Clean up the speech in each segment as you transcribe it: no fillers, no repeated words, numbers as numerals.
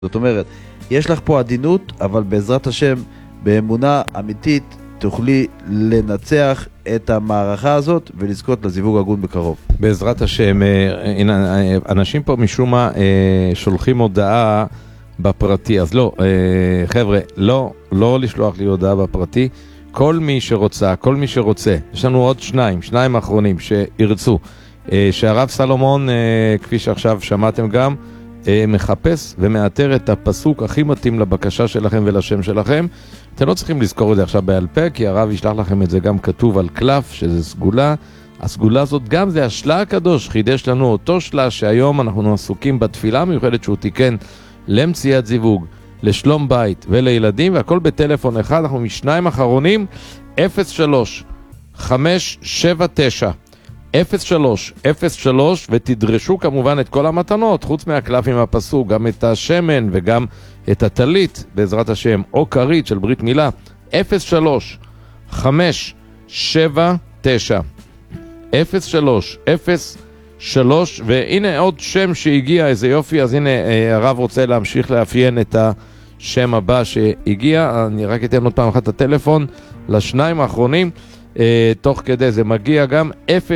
זאת אומרת, יש לך פה עדינות, אבל בעזרת השם, באמונה אמיתית, תוכלי לנצח את המערכה הזאת ולזכות לזיווג הגון בקרוב. בעזרת השם, אנשים פה משום מה שולחים הודעה בפרטי, אז לא, חבר'ה, לא לשלוח לי הודעה בפרטי, כל מי שרוצה, כל מי שרוצה, יש לנו עוד שניים האחרונים שירצו, שהרב סלומון, כפי שעכשיו שמעתם גם, מחפש ומאתר את הפסוק הכי מתאים לבקשה שלכם ולשם שלכם. אתם לא צריכים לזכור את זה עכשיו בעל פה, כי הרב ישלח לכם את זה גם כתוב על קלף, שזה סגולה. הסגולה הזאת גם זה השלה הקדוש, חידש לנו אותו שלה שהיום אנחנו עסוקים בתפילה מיוחדת שהוא תיקן למציאת זיווג, לשלום בית ולילדים, והכל בטלפון אחד. אנחנו משניים אחרונים, 03-579-03-03, ותדרשו כמובן את כל המתנות, חוץ מהקלף עם הפסוק, גם את השמן וגם את הטלית, בעזרת השם, או קרית של ברית מילה. 03-579-03-03, והנה עוד שם שהגיע, איזה יופי. אז הנה הרב רוצה להמשיך לאפיין את השם הבא שהגיע. אני רק אתן עוד פעם אחת את הטלפון לשניים האחרונים, תוך כדי זה מגיע גם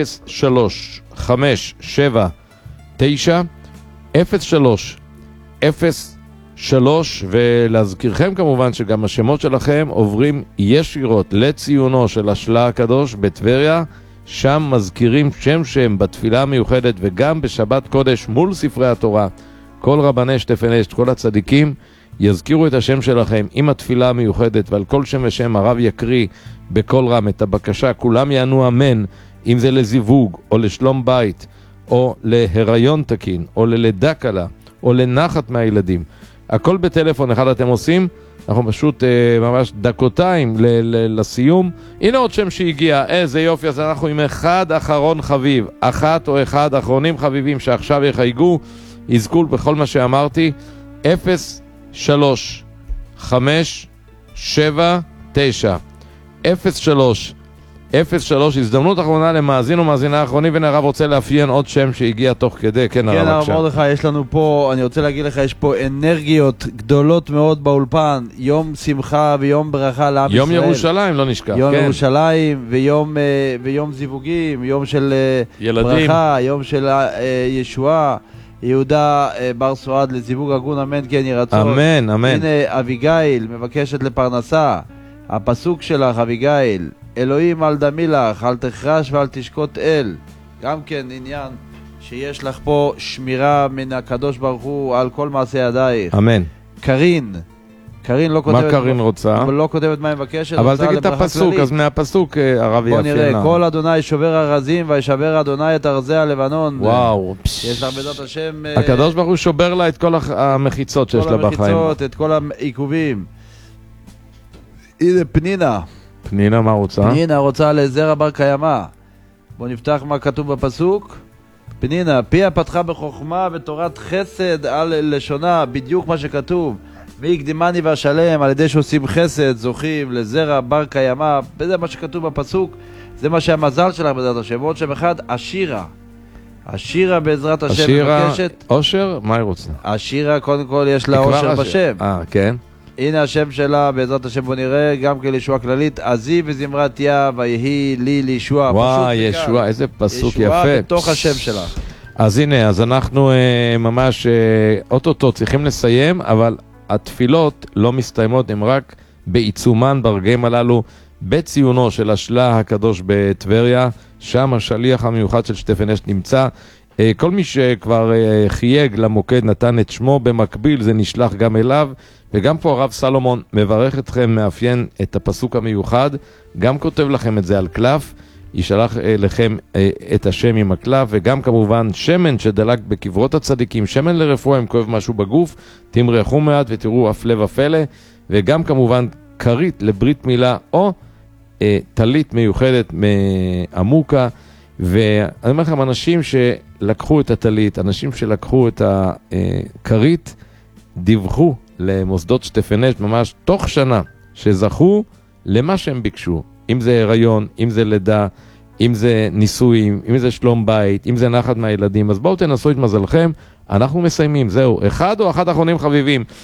03-579-03-03, ולהזכירכם כמובן שגם השמות שלכם עוברים ישירות לציונו של השלה הקדוש בטבריה, שם מזכירים שם בתפילה המיוחדת, וגם בשבת קודש מול ספרי התורה כל רבני שטפן אשת, כל הצדיקים יזכירו את השם שלכם עם התפילה המיוחדת, ועל כל שם ושם הרב יקריא בכל רם את הבקשה, כולם יענו אמן, אם זה לזיווג או לשלום בית או להיריון תקין או ללידה קלה או לנחת מהילדים, הכל בטלפון אחד אתם עושים. אנחנו פשוט ממש דקותיים לסיום. הנה עוד שם שהגיע, איזה יופי. אז אנחנו עם אחד אחרון חביב, אחת או אחד אחרונים חביבים שעכשיו יחייגו, יזכו בכל מה שאמרתי. 03-579-03-03, הזדמנות אחרונה למאזין ומאזינה האחרונים, והנה הרב רוצה לאפיין עוד שם שהגיע תוך כדי. כן, הרב, הרב מרדכי, יש לנו פה, אני רוצה להגיד לך, יש פה אנרגיות גדולות מאוד באולפן, יום שמחה ויום ברכה לעם ישראל. יום ירושלים, לא נשכח. יום ירושלים ויום זיווגים, יום של ילדים. ברכה, יום של ישועה. יהודה בר סועד לזיווג הגון, אמן כן יהי רצון. אמן, אמן. הנה אביגיל מבקשת לפרנסה, הפסוק שלך אביגיל, אלוהים אל דמי לך, אל תחרש ואל תשקוט אל. גם כן עניין שיש לך פה שמירה מן הקדוש ברוך הוא על כל מעשי ידייך. אמן. קרין לא כותבת, מה קרין רוצה? לא כותבת מה היא מבקשת. אבל תגיד את הפסוק, אז מהפסוק הרב יאפיין. בוא נראה, כל אדוני שובר ארזים וישבר אדוני את ארזי הלבנון. וואו. יש לך בעזרת השם, הקדוש ברוך הוא שובר לה את כל המחיצות שיש לה בחיים. כל המחיצות, את כל העיכובים. הנה פנינה, מה רוצה? פנינה רוצה לזרע בר קיימא. בוא נפתח מה כתוב בפסוק. פנינה, פיה פתחה בחוכמה ותורת חסד על לשונה, בדיוק מה שכתוב. מי קדימני והשלם, על ידי שעושים חסד זוכים לזרע בר קיימא. זה מה שכתוב בפסוק, זה מה שהמזל שלך בעזרת השם. עוד שם אחד, השירה בעזרת השם מבקשת. אושר? מה היא רוצה? השירה קודם כל יש לה אושר בשם. כן. הנה השם שלה בעזרת השם, בוא נראה, גם כלישועה כללית, עזי וזמרת יה ויהי לי לישועה. וואי, ישועה, איזה פסוק יפה. ישועה בתוך השם שלה. אז הנה, אז אנחנו ממש אוטוטו צריכים לסיים, אבל התפילות לא מסתיימות, הן רק בעיצומן ברגעים הללו, בציונו של השלה הקדוש בטבריה, שם השליח המיוחד של שטפן אשת נמצא. כל מי שכבר חייג למוקד נתן את שמו, במקביל זה נשלח גם אליו, וגם פה הרב סלומון מברך אתכם, מאפיין את הפסוק המיוחד, גם כותב לכם את זה על קלף, ישלח לכם את השם עם הקלף, וגם כמובן שמן שדלק בקברות הצדיקים, שמן לרפואה, אם כואב משהו בגוף, תמרחו מעט ותראו הפלא ופלא, וגם כמובן קרית לברית מילה, או טלית מיוחדת מעמוקה. ואני אומר לכם, אנשים שלקחו את הטלית, אנשים שלקחו את הקרית, דיווחו למוסדות שטפן אשת ממש תוך שנה, שזכו למה שהם ביקשו, אם זה הריון, אם זה לידה, אם זה נישואים, אם זה שלום בית, אם זה נחת מהילדים. אז בואו תנסו את מזלכם, אנחנו מסיימים, זהו. אחד או אחת אחרונים חביבים.